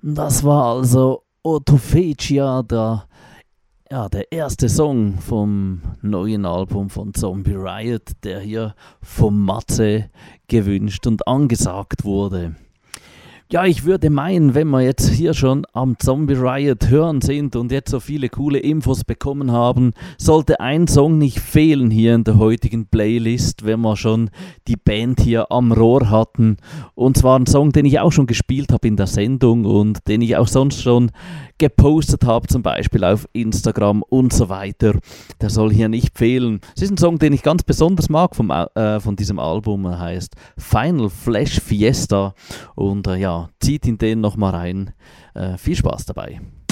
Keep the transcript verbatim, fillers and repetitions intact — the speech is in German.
Das war also Autophagia, der, ja, der erste Song vom neuen Album von Zombie Riot, der hier vom Matze gewünscht und angesagt wurde. Ja, ich würde meinen, wenn wir jetzt hier schon am Zombie Riot hören sind und jetzt so viele coole Infos bekommen haben, sollte ein Song nicht fehlen hier in der heutigen Playlist, wenn wir schon die Band hier am Rohr hatten. Und zwar ein Song, den ich auch schon gespielt habe in der Sendung und den ich auch sonst schon gepostet habe, zum Beispiel auf Instagram und so weiter. Der soll hier nicht fehlen. Es ist ein Song, den ich ganz besonders mag vom, äh, von diesem Album. Er heißt Final Flash Fiesta und äh, ja, zieht in den nochmal rein. Äh, viel Spaß dabei.